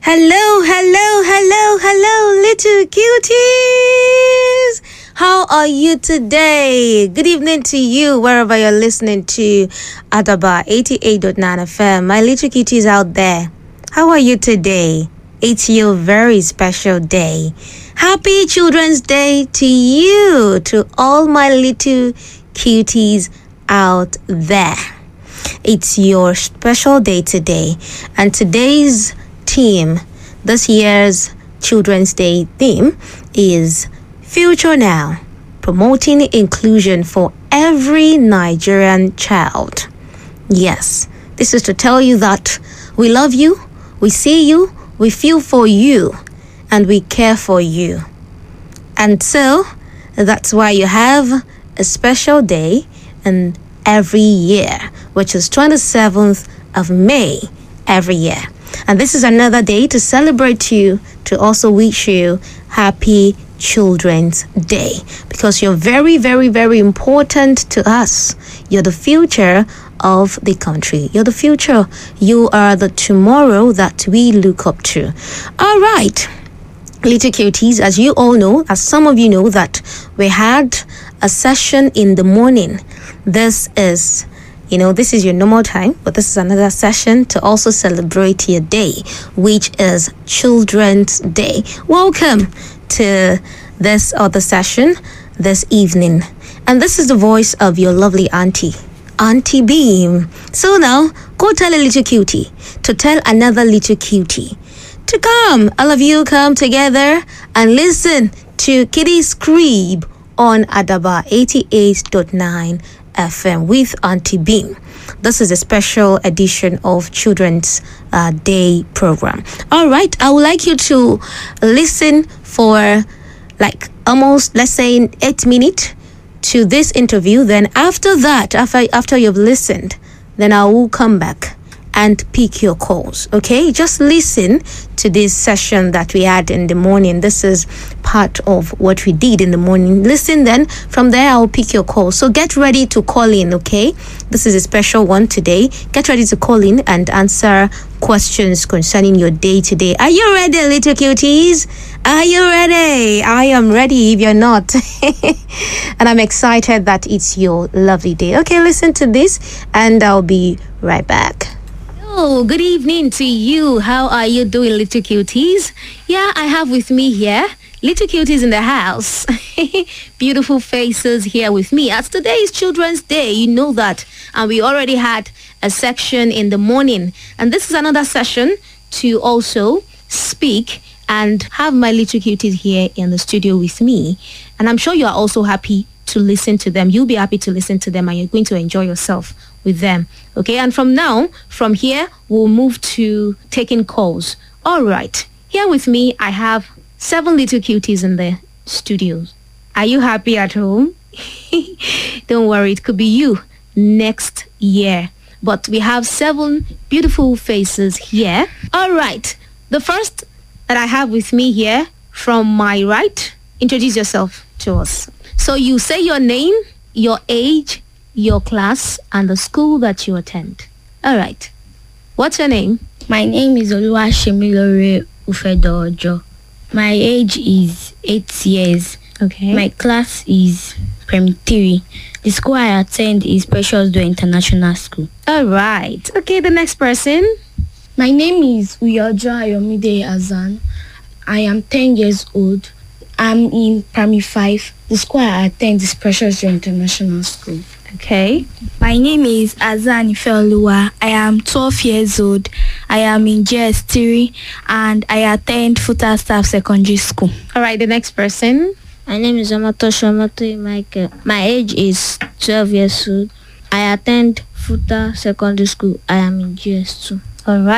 Hello, hello, hello, hello, little cuties. How are you today? Good evening to you, wherever you're listening to Adaba 88.9 FM. My little cuties out there, how are you today? It's your very special day. Happy Children's Day to you, to all my little cuties out there. It's your special day today, and today's theme, this year's Children's Day theme, is Future Now, promoting inclusion for every Nigerian child. Yes, this is to tell you that we love you, we see you, we feel for you, and we care for you. And so, that's why you have a special day in every year, which is 27th of May every year. And this is another day to celebrate you, to also wish you happy Children's Day, because you're very, very, very important to us. You're the future of the country. You're the future. You are the tomorrow that we look up to. All right, little cuties, as you all know, as some of you know, that we had a session in the morning. This is your normal time, but this is another session to also celebrate your day, which is Children's Day. Welcome to this other session this evening. And this is the voice of your lovely Auntie Beam. So now, go tell a little cutie to tell another little cutie to come. All of you come together and listen to Kitty's Crib on Adaba 88.9 FM with Auntie Beam. This is a special edition of Children's Day program. All right, I would like you to listen for almost, let's say, 8 minutes to this interview. Then after that, after you've listened, then I will come back and pick your calls. Okay, just listen to this session that we had in the morning. This is part of what we did in the morning. Listen, then from there I'll pick your calls. So get ready to call in. Okay, this is a special one today. Get ready to call in and answer questions concerning your day today. Are you ready, little cuties? Are you ready? I am ready if you're not. And I'm excited that it's your lovely day. Okay, listen to this and I'll be right back. Oh, good evening to you. How are you doing, little cuties? Yeah, I have with me here little cuties in the house. Beautiful faces here with me. As today is Children's Day, you know that. And we already had a section in the morning. And this is another session to also speak and have my little cuties here in the studio with me. And I'm sure you are also happy to listen to them. You'll be happy to listen to them and you're going to enjoy yourself with them. Okay, and from here, we'll move to taking calls. All right, here with me, I have 7 little cuties in the studio. Are you happy at home? Don't worry, it could be you next year. But we have 7 beautiful faces here. All right, the first that I have with me here from my right, introduce yourself to us. So you say your name, your age, your class, and the school that you attend. All right. What's your name? My name is Oluwashemilore Ufedojo. My age is 8 years. Okay. My class is Prem 3. The school I attend is Precious Door International School. All right. Okay, the next person. My name is Uyojo Ayomide Azan. I am 10 years old. I'm in Primary 5. The school I attend is Precious Door International School. Okay. My name is Azan Ifeoluwa. I am 12 years old. I am in GS3 and I attend Futa Staff Secondary School. All right, the next person. My name is Amato Shomato Michael. My age is 12 years old. I attend Futa Secondary School. I am in GS2. All right.